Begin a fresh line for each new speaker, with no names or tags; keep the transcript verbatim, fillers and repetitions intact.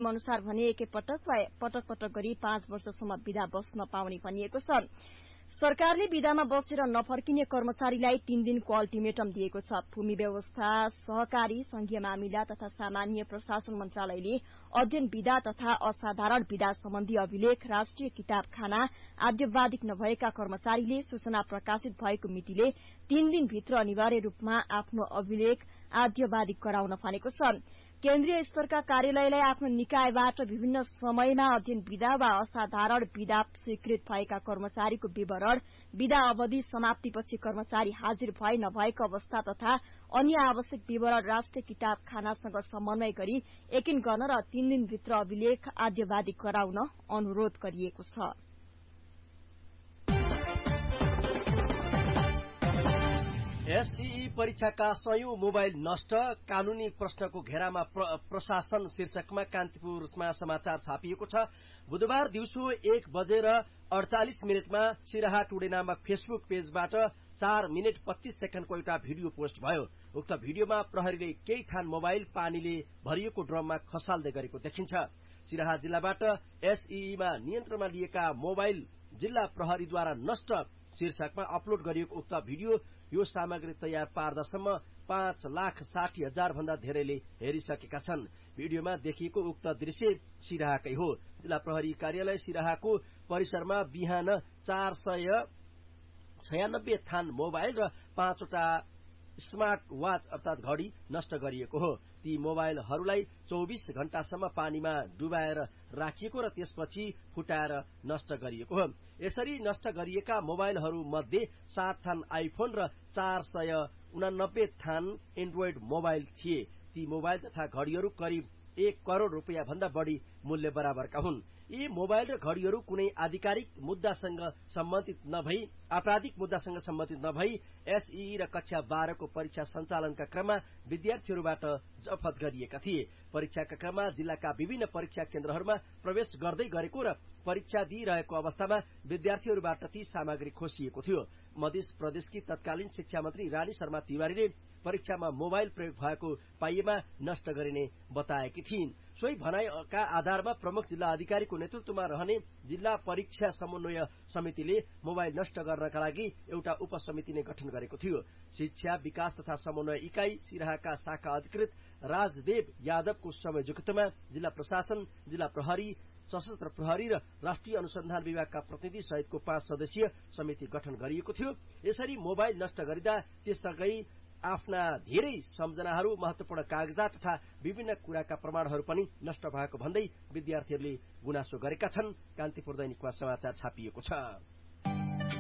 अनुसार भने एकै पटक वा पटक पटक गरी पाँच वर्षसम्म विदा बस्न पाउने भनिएको छ। सरकारले विदामा बसेर नफर्किने कर्मचारीलाई तीन दिनको अल्टिमेटम दिएको छ। भूमि व्यवस्था, सहकारी, संघीय मामिला तथा सामान्य प्रशासन मन्त्रालयले अध्ययन विदा तथा असाधारण विदा सम्बन्धी अभिलेख, राष्ट्रिय किताबखाना आद्यवाधिक नभएका कर्मचारीले सूचना प्रकाशित भएको मितिले तीन दिनभित्र अनिवार्य रूपमा आफ्नो अभिलेख आद्यवाधिक गराउन भनेको छ। केन्द्रीय स्तरका कार्यालयलाई आफ्नो निकायबाट विभिन्न समयमा अध्ययन विदा वा असाधारण विदा स्वीकृत भएका कर्मचारीको विवरण, विदा अवधि समाप्तिपछि कर्मचारी हाजिर भए नभएको अवस्था तथा अन्य आवश्यक विवरण राष्ट्रिय किताबखानासँग समन्वय गरी यकिन गर्न र तीन दिनभित्र अभिलेख आद्यवाधिक गराउन अनुरोध गरिएको छ।
एसईई परीक्षाका सयौं मोबाइल नष्ट, कानूनी प्रश्नको घेरामा प्र, प्रशासन शीर्षकमा कान्तिपुरमा समाचार छापिएको छ। बुधबार दिउँसो एक बजेर अडचालिस मिनटमा सिराहा टुडे नामक फेसबुक पेजबाट चार मिनट पच्चीस सेकेण्डको एउटा भिडियो पोस्ट भयो। उक्त भिडियोमा प्रहरीले केही थान मोबाइल पानीले भरिएको ड्रममा खसाल्दै गरेको देखिन्छ। सिराहा जिल्लाबाट एसईईमा नियन्त्रणमा लिएका मोबाइल जिल्ला प्रहरीद्वारा नष्ट शीर्षकमा अपलोड गरिएको उक्त भिडियो यो सामग्री तयार पार्दासम्म पाँच लाख साठी हजार भन्दा धेरैले हेरिसकेका छन्। भिडियोमा देखिएको उक्त दृश्य सिराहाकै हो। जिल्ला प्रहरी कार्यालय सिराहाको परिसरमा बिहान चार सय छयानब्बे थान मोबाइल र पाँचवटा स्मार्ट वाच अर्थात घड़ी नष्ट गरिएको हो। ती मोबाइलहरूलाई चौबीस घण्टासम्म पानीमा डुबाएर राखिएको र त्यसपछि फुटाएर नष्ट गरिएको हो। यसरी नष्ट गरिएका मोबाइलहरू मध्ये सात थान आइफोन र चार सय उनानब्बे थान एन्ड्रोइड मोबाइल थिए। ती मोबाइल तथा घड़ीहरू करिब एक करोड़ रूपियाँ भन्दा बढ़ी मूल्य बराबरका हुन्। यी मोबाइल र घड़ीहरू कुनै आधिकारिक मुद्दासँग सम्बन्धित नभई आपराधिक मुद्दासँग सम्बन्धित नभई एसईई र कक्षा बाह्र को परीक्षा सञ्चालनका क्रममा विद्यार्थीहरूबाट जफत गरिएका थिए। परीक्षाका क्रममा जिल्लाका विभिन्न परीक्षा केन्द्रहरूमा प्रवेश गर्दै गरेको र परीक्षा दिइरहेको अवस्थामा विद्यार्थीहरूबाट ती सामग्री खोसिएको थियो। मध्य प्रदेशकी तत्कालीन शिक्षा मन्त्री रानी शर्मा तिवारीले परीक्षामा मोबाइल प्रयोग भएको पाइएमा नष्ट गरिने बताएकी थिइन्। सोही भनाइका आधारमा प्रमुख जिल्ला अधिकारीको नेतृत्वमा रहने जिल्ला परीक्षा समन्वय समितिले मोबाइल नष्ट गर्नका लागि एउटा उपसमिति नै गठन गरेको थियो। शिक्षा विकास तथा समन्वय इकाई सिराहाका शाखा अधिकृत राजदेव यादवको संयोजकत्वमा जिल्ला प्रशासन, जिल्ला प्रहरी, सशस्त्र प्रहरी र राष्ट्रिय अनुसन्धान विभागका प्रतिनिधि सहितको पाँच सदस्यीय समिति गठन गरिएको थियो। यसरी मोबाइल नष्ट गरिँदा त्यससँगै आफ्ना धेरै सम्झनाहरू, महत्वपूर्ण कागजात तथा विभिन्न कुराका प्रमाणहरू पनि नष्ट भएको भन्दै विद्यार्थीहरूले गुनासो गरेका छन्। कान्तिपुर दैनिकमा समाचार छापिएको छ।